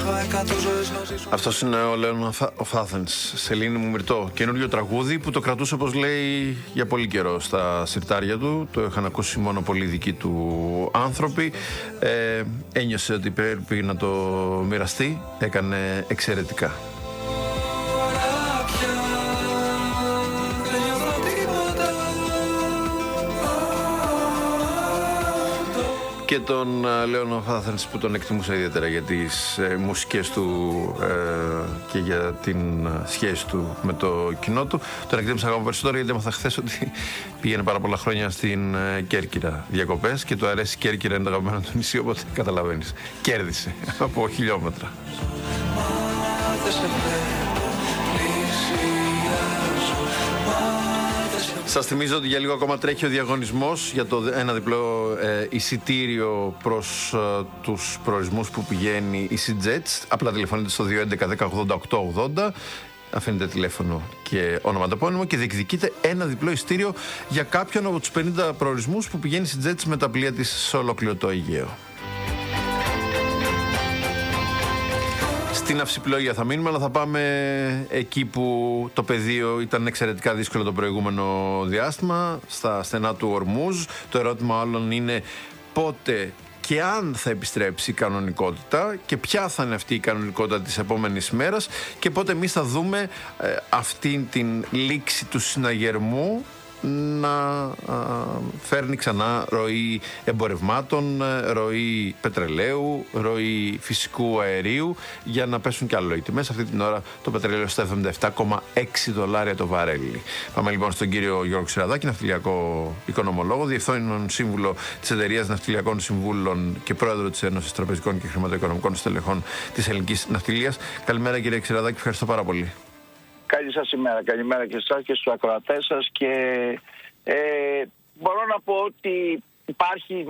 Αυτός είναι ο Λέων of Athens, Σελήνη μου Μυρτώ. Καινούριο τραγούδι που το κρατούσε, όπως λέει, για πολύ καιρό στα συρτάρια του. Το είχαν ακούσει μόνο πολύ δικοί του άνθρωποι. Ένιωσε ότι πρέπει να το μοιραστεί. Έκανε εξαιρετικά. Και τον Λέων of Athens που τον εκτιμούσα ιδιαίτερα για τις μουσικές του και για την σχέση του με το κοινό του. Τον εκτίμησα ακόμα περισσότερο γιατί έμαθα χθες ότι πήγαινε πάρα πολλά χρόνια στην Κέρκυρα διακοπές και του αρέσει η Κέρκυρα, είναι το αγαπημένο του νησί, οπότε καταλαβαίνεις. Κέρδισε από χιλιόμετρα. Σας θυμίζω ότι για λίγο ακόμα τρέχει ο διαγωνισμός για το ένα διπλό εισιτήριο προς τους προορισμούς που πηγαίνει η EasyJet. Απλά τηλεφωνείτε στο 211 1080 880, αφήνετε τηλέφωνο και όνομα τεπώνυμο και διεκδικείτε ένα διπλό εισιτήριο για κάποιον από τους 50 προορισμούς που πηγαίνει η EasyJet με τα πλοία της σε ολόκληρο το Αιγαίο. Στην ναυσιπλοεία θα μείνουμε, αλλά θα πάμε εκεί που το πεδίο ήταν εξαιρετικά δύσκολο το προηγούμενο διάστημα, στα στενά του Ορμούζ. Το ερώτημα όλων είναι πότε και αν θα επιστρέψει η κανονικότητα και ποια θα είναι αυτή η κανονικότητα της επόμενης μέρας και πότε εμείς θα δούμε αυτή την λήξη του συναγερμού να φέρνει ξανά ροή εμπορευμάτων, ροή πετρελαίου, ροή φυσικού αερίου για να πέσουν κι άλλο οι τιμές. Αυτή την ώρα το πετρέλαιο στα $77,6 το βαρέλι. Πάμε λοιπόν στον κύριο Γιώργο Ξηραδάκη, ναυτιλιακό οικονομολόγο, διευθύνων σύμβουλο της Εταιρείας Ναυτιλιακών Συμβούλων και πρόεδρο της Ένωσης Τραπεζικών και Χρηματοοικονομικών Στελεχών της Ελληνικής Ναυτιλίας. Καλημέρα κύριε Ξηραδάκη, ευχαριστώ πάρα πολύ. Καλή σας ημέρα, καλημέρα και εσάς και στους ακροατές σας και μπορώ να πω ότι υπάρχει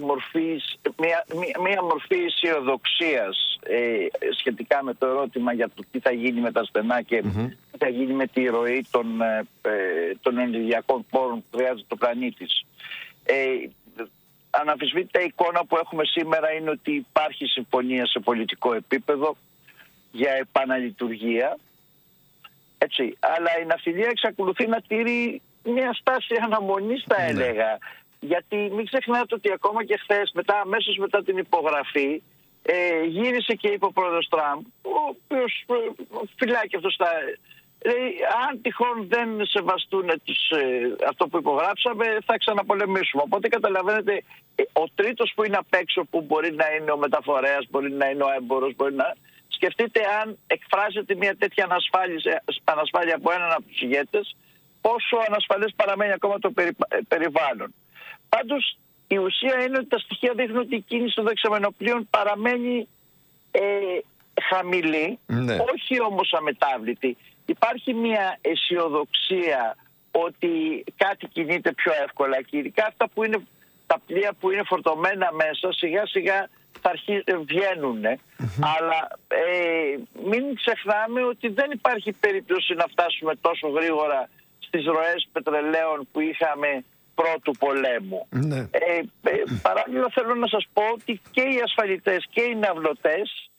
μια μορφή αισιοδοξίας σχετικά με το ερώτημα για το τι θα γίνει με τα στενά και τι θα γίνει με τη ροή των ενεργειακών πόρων που χρειάζεται το πλανήτης. Αναμφισβήτητα η εικόνα που έχουμε σήμερα είναι ότι υπάρχει συμφωνία σε πολιτικό επίπεδο για επαναλειτουργία. Έτσι, αλλά η ναυτιλία εξακολουθεί να τηρεί μια στάση αναμονής, θα έλεγα. Γιατί μην ξεχνάτε ότι ακόμα και χθες, αμέσως μετά την υπογραφή, γύρισε και είπε ο πρόεδρος Τραμπ, ο οποίος φυλάει και αυτός λέει, αν τυχόν δεν σεβαστούν αυτό που υπογράψαμε, θα ξαναπολεμήσουμε. Οπότε καταλαβαίνετε, ο τρίτος που είναι απ' έξω, που μπορεί να είναι ο μεταφορέας, μπορεί να είναι ο έμπορος, μπορεί να... Σκεφτείτε αν εκφράζεται μια τέτοια ανασφάλεια από έναν από τους ηγέτες, πόσο ανασφαλές παραμένει ακόμα το περιβάλλον. Πάντως η ουσία είναι ότι τα στοιχεία δείχνουν ότι η κίνηση των δεξαμενοπλοίων παραμένει χαμηλή, όχι όμως αμετάβλητη. Υπάρχει μια αισιοδοξία ότι κάτι κινείται πιο εύκολα και ειδικά αυτά που είναι τα πλοία που είναι φορτωμένα μέσα σιγά σιγά θα βγαίνουν, αλλά μην ξεχνάμε ότι δεν υπάρχει περίπτωση να φτάσουμε τόσο γρήγορα στις ροές πετρελαίων που είχαμε πρώτου πολέμου. Παράλληλα θέλω να σας πω ότι και οι ασφαλιτές και οι ναυλωτές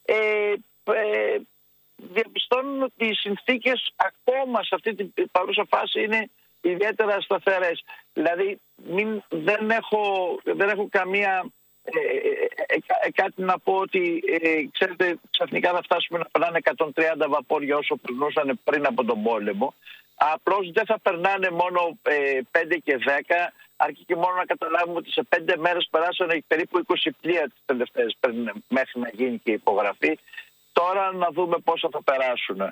διαπιστώνουν ότι οι συνθήκες ακόμα σε αυτή την παρούσα φάση είναι ιδιαίτερα σταθερές. Δηλαδή δεν έχω καμία κάτι να πω ότι ξέρετε, ξαφνικά θα φτάσουμε να περνάνε 130 βαπόρια όσο περνούσαν πριν από τον πόλεμο. Απλώς δεν θα περνάνε μόνο 5 και 10, αρκεί και μόνο να καταλάβουμε ότι σε 5 μέρες περάσανε περίπου 20 πλοία τις τελευταίες μέχρι να γίνει και η υπογραφή. Τώρα να δούμε πόσο θα περάσουν.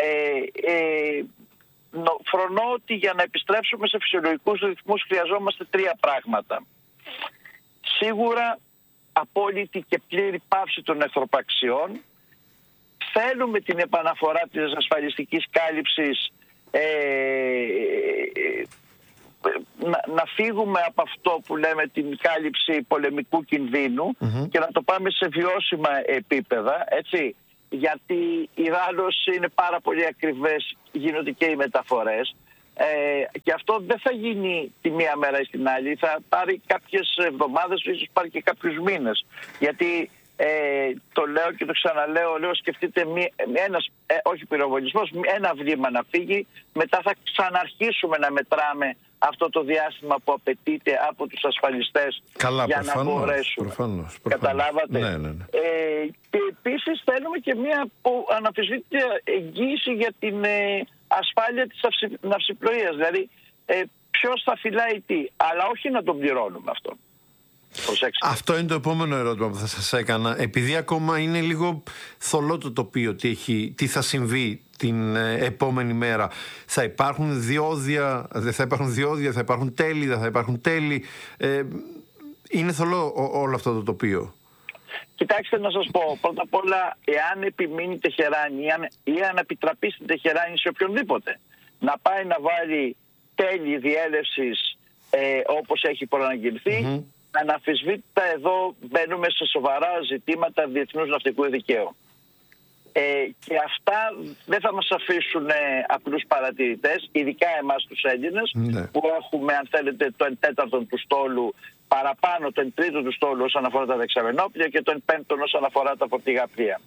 Φρονώ ότι για να επιστρέψουμε σε φυσιολογικούς ρυθμούς χρειαζόμαστε 3 πράγματα. Σίγουρα απόλυτη και πλήρη πάυση των εχθροπαξιών. Θέλουμε την επαναφορά της ασφαλιστικής κάλυψης, να φύγουμε από αυτό που λέμε την κάλυψη πολεμικού κινδύνου και να το πάμε σε βιώσιμα επίπεδα, έτσι. Γιατί ιδάλλως είναι πάρα πολύ ακριβές, γίνονται και οι μεταφορές. Και αυτό δεν θα γίνει τη μία μέρα ή την άλλη. Θα πάρει κάποιες εβδομάδες, ίσως πάρει και κάποιους μήνες. Γιατί Το λέω και το ξαναλέω, σκεφτείτε όχι πυροβολισμός, ένα βλήμα να φύγει, μετά θα ξαναρχίσουμε να μετράμε αυτό το διάστημα που απαιτείται από τους ασφαλιστές για να μπορέσουν. Προφανώς. Καταλάβατε. Ναι. Και επίσης θέλουμε και μια αναμφισβήτητη εγγύηση για την ασφάλεια της ναυσιπλοείας. Δηλαδή ποιος θα φυλάει τι, αλλά όχι να τον πληρώνουμε αυτό. Προσέξτε. Αυτό είναι το επόμενο ερώτημα που θα σας έκανα. Επειδή ακόμα είναι λίγο θολό το τοπίο, τι θα συμβεί την επόμενη μέρα. Θα υπάρχουν διόδια, δεν θα υπάρχουν διόδια, θα υπάρχουν τέλη, δεν θα υπάρχουν τέλη. Είναι θολό όλο αυτό το τοπίο. Κοιτάξτε να σας πω, πρώτα απ' όλα, εάν επιμείνει Τεχεράνη ή αν επιτραπεί στην Τεχεράνη σε οποιονδήποτε να πάει να βάλει τέλη διέλευσης όπως έχει προαναγγελθεί, αναμφισβήτητα εδώ μπαίνουμε σε σοβαρά ζητήματα διεθνούς ναυτικού δικαίου. Και αυτά δεν θα μας αφήσουν απλούς παρατηρητές, ειδικά εμάς τους Έλληνες, που έχουμε, αν θέλετε, το 1/4 του στόλου παραπάνω, το 1/3 του στόλου όσον αφορά τα δεξαμενόπλια και το 1/5 όσον αφορά τα φορτηγά πλοία.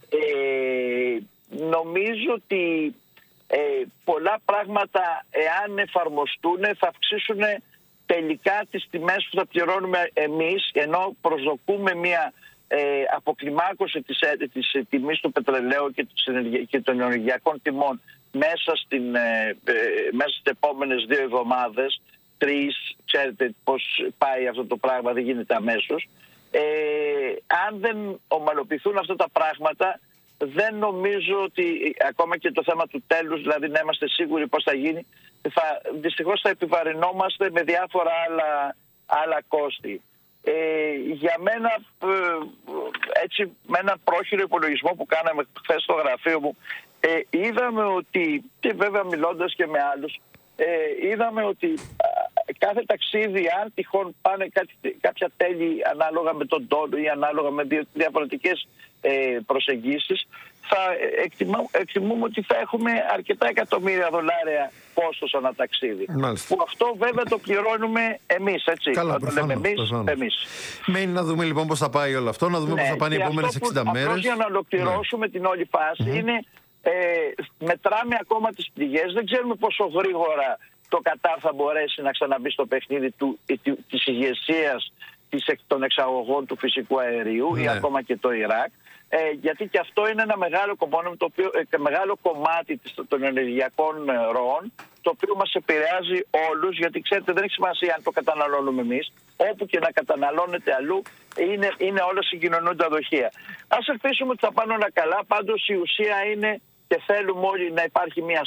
Νομίζω ότι πολλά πράγματα, εάν εφαρμοστούν, θα αυξήσουν τελικά τις τιμές που θα πληρώνουμε εμείς, ενώ προσδοκούμε μια αποκλιμάκωση της τιμής του πετρελαίου και των ενεργειακών τιμών μέσα στις επόμενες 2 εβδομάδες, 3, ξέρετε πώς πάει αυτό το πράγμα, δεν γίνεται αμέσως. Αν δεν ομαλοποιηθούν αυτά τα πράγματα, δεν νομίζω ότι ακόμα και το θέμα του τέλους, δηλαδή να είμαστε σίγουροι πώς θα γίνει, δυστυχώς θα επιβαρυνόμαστε με διάφορα άλλα κόστη. Για μένα, έτσι, με ένα πρόχειρο υπολογισμό που κάναμε χθες στο γραφείο μου, είδαμε ότι, και βέβαια μιλώντας και με άλλους, είδαμε ότι κάθε ταξίδι, αν τυχόν πάνε κάποια τέλη ανάλογα με τον τόνο ή ανάλογα με διαφορετικές προσεγγίσεις, θα εκτιμούμε ότι θα έχουμε αρκετά εκατομμύρια δολάρια κόστος ανά ταξίδι. Μάλιστα. Που αυτό βέβαια το πληρώνουμε εμείς, έτσι. Καλά, εμείς. Μένει να δούμε λοιπόν πώς θα πάει όλο αυτό, να δούμε πώς θα πάνε οι επόμενες 60 μέρες. Απλώς για να ολοκληρώσουμε την όλη φάση είναι μετράμε ακόμα τις πληγές, δεν ξέρουμε πόσο γρήγορα το Κατάρ θα μπορέσει να ξαναμπεί στο παιχνίδι της ηγεσίας των εξαγωγών του φυσικού αερίου ή ακόμα και το Ιράκ. Γιατί και αυτό είναι ένα μεγάλο κομμάτι των ενεργειακών ροών, το οποίο μας επηρεάζει όλους, γιατί ξέρετε δεν έχει σημασία αν το καταναλώνουμε εμείς, όπου και να καταναλώνεται αλλού είναι όλα συγκοινωνούντα δοχεία. Ας ελπίσουμε ότι θα πάνε όλα καλά, πάντως η ουσία είναι και θέλουμε όλοι να υπάρχει μια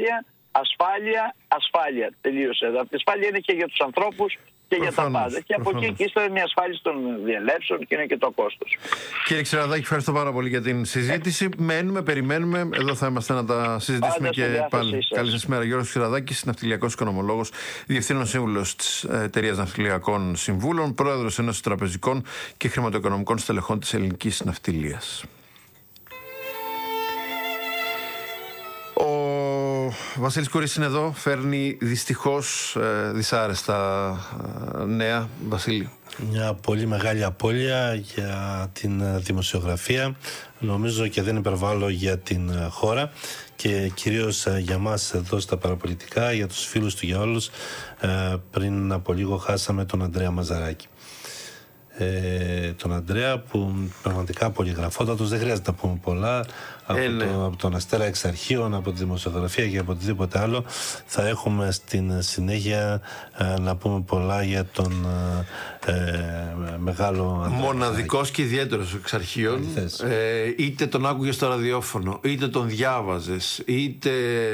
ασφάλεια, τελείωσε. Αυτή η ασφάλεια είναι και για τους ανθρώπους και για τα πάντα. Και από εκεί και ύστερα είναι η ασφάλιση των διελεύσεων και είναι και το κόστος. Κύριε Ξηραδάκη, ευχαριστώ πάρα πολύ για την συζήτηση. Μένουμε, περιμένουμε. Εδώ θα είμαστε να τα συζητήσουμε και πάλι. Καλή σας μέρα. Γιώργος Ξηραδάκης, ναυτιλιακός οικονομολόγος, διευθύνων σύμβουλος της Εταιρείας Ναυτιλιακών Συμβούλων, πρόεδρος Ένωσης Τραπεζικών και Χρηματοοικονομικών Στελεχών της Ελληνικής Ναυτιλίας. Ο Βασίλης Κουρής είναι εδώ, φέρνει δυστυχώς δυσάρεστα νέα. Βασίλη. Μια πολύ μεγάλη απώλεια για την δημοσιογραφία, νομίζω, και δεν υπερβάλλω, για την χώρα και κυρίως για μας εδώ στα παραπολιτικά, για τους φίλους του, για όλους. Πριν από λίγο χάσαμε τον Ανδρέα Μαζαράκη. Τον Ανδρέα, που πραγματικά πολυγραφότατος, δεν χρειάζεται να πούμε πολλά, από τον Αστέρα εξ αρχείων, από τη δημοσιογραφία και από οτιδήποτε άλλο. Θα έχουμε στην συνέχεια να πούμε πολλά για τον μεγάλο Ανδρέα. Μοναδικός και ιδιαίτερος εξ αρχείων. Είτε τον άκουγες στο ραδιόφωνο, είτε τον διάβαζες, είτε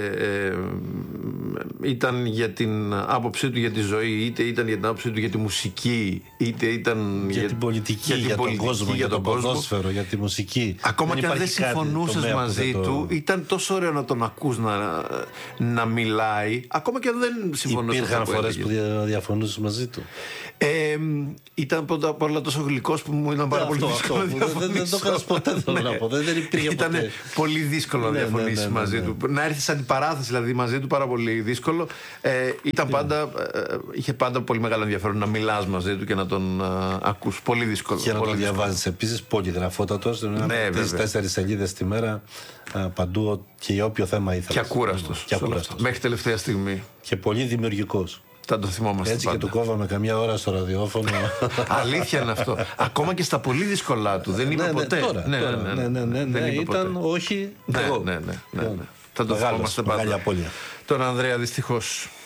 ήταν για την άποψή του για τη ζωή, είτε ήταν για την άποψή του για τη μουσική, είτε ήταν για την πολιτική, για τον κόσμο, για τον ποδόσφαιρο, για τη μουσική. Ακόμα και αν δεν συμφωνούσες μαζί του, ήταν τόσο ωραίο να τον ακούς να μιλάει, ακόμα και αν δεν συμφωνούσες. Υπήρχαν φορές που διαφωνούσες μαζί του. Ήταν πρώτα απ' όλα τόσο γλυκός που μου ήταν πάρα πολύ δύσκολο να διαφωνήσω. Δεν το έκανες ποτέ, θέλω να πω. Δεν υπήρχε ποτέ. Ήταν πολύ δύσκολο να διαφωνήσεις μαζί του. Να έρθεις σε αντιπαράθεση δηλαδή μαζί του, πάρα πολύ δύσκολο. Είχε πάντα πολύ μεγάλο ενδιαφέρον να μιλάς μαζί του και να τον ακούς. ακούς. Πολύ δύσκολο. Και να το διαβάζεις επίσης, πολυγραφότατος. Ναι, 4 σελίδες τη μέρα παντού και για όποιο θέμα ήθελες. Και ακούραστος. Μέχρι τελευταία στιγμή. Και πολύ δημιουργικός. Θα το θυμόμαστε. Έτσι πάντα. και του κόβαμε καμιά ώρα στο ραδιόφωνο. Αλήθεια είναι αυτό. Ακόμα και στα πολύ δύσκολά του. Δεν είπε ποτέ. Ναι, ήταν όχι. Ναι. Θα το θυμόμαστε πάντα. Μεγάλη απώλεια. Τον Ανδρέα δυστυχώς.